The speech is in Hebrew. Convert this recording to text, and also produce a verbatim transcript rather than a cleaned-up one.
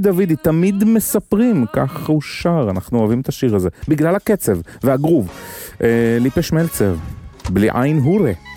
דוידי, תמיד מספרים, כך הוא שר, אנחנו אוהבים את השיר הזה, בגלל הקצב והגרוב. ליפה שמלצר, בלי עין הורה.